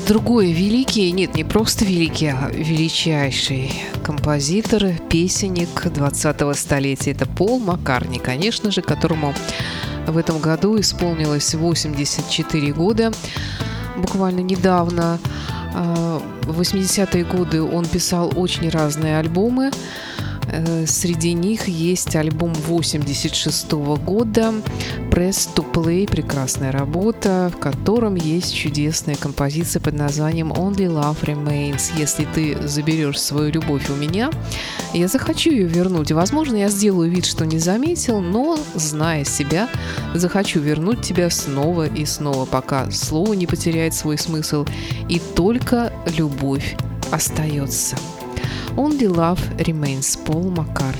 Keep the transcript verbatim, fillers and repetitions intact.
другой великий, нет, не просто великий, а величайший композитор, песенник двадцатого столетия. Это Пол Маккартни, конечно же, которому в этом году исполнилось восемьдесят четыре года. Буквально недавно, в восьмидесятые годы, он писал очень разные альбомы. Среди них есть альбом восемьдесят шестого года «Press to Play», прекрасная работа, в котором есть чудесная композиция под названием «Only Love Remains». Если ты заберешь свою любовь у меня, я захочу ее вернуть. Возможно, я сделаю вид, что не заметил, но, зная себя, захочу вернуть тебя снова и снова, пока слово не потеряет свой смысл, и только любовь остается. Only Love Remains, Пол Маккартни.